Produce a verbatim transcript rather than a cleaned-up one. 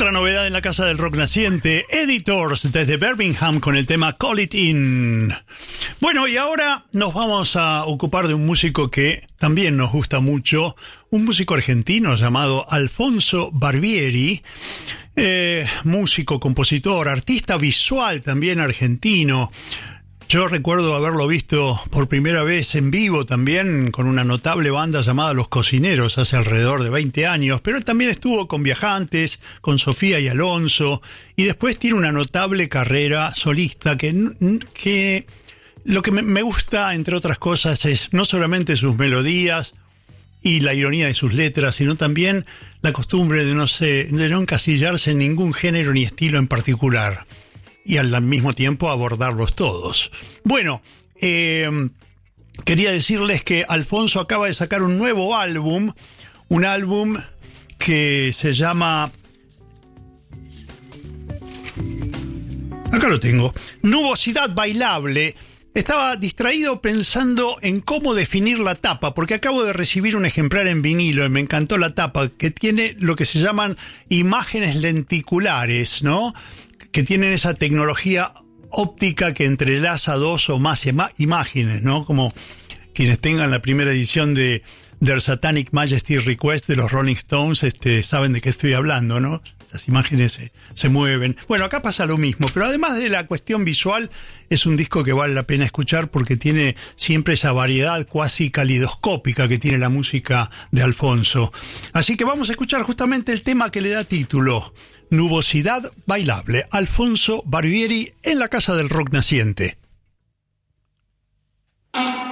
Otra novedad en la Casa del Rock Naciente, Editors desde Birmingham con el tema Call It In. Bueno, y ahora nos vamos a ocupar de un músico que también nos gusta mucho, un músico argentino llamado Alfonso Barbieri, eh, músico, compositor, artista visual también argentino. Yo recuerdo haberlo visto por primera vez en vivo también con una notable banda llamada Los Cocineros hace alrededor de veinte años, pero él también estuvo con Viajantes, con Sofía y Alonso, y después tiene una notable carrera solista que, que lo que me gusta, entre otras cosas, es no solamente sus melodías y la ironía de sus letras, sino también la costumbre de no, sé, de no encasillarse en ningún género ni estilo en particular, y al mismo tiempo abordarlos todos. Bueno, eh, quería decirles que Alfonso acaba de sacar un nuevo álbum, un álbum que se llama... Acá lo tengo, Nubosidad Bailable. Estaba distraído pensando en cómo definir la tapa, porque acabo de recibir un ejemplar en vinilo y me encantó la tapa, que tiene lo que se llaman imágenes lenticulares, ¿no?, que tienen esa tecnología óptica que entrelaza dos o más ima- imágenes, ¿no? Como quienes tengan la primera edición de Their Satanic Majesty Request de los Rolling Stones, este, saben de qué estoy hablando, ¿no? Las imágenes se, se mueven. Bueno, acá pasa lo mismo, pero además de la cuestión visual, es un disco que vale la pena escuchar porque tiene siempre esa variedad cuasi calidoscópica que tiene la música de Alfonso. Así que vamos a escuchar justamente el tema que le da título, Nubosidad Bailable, Alfonso Barbieri en la Casa del Rock Naciente.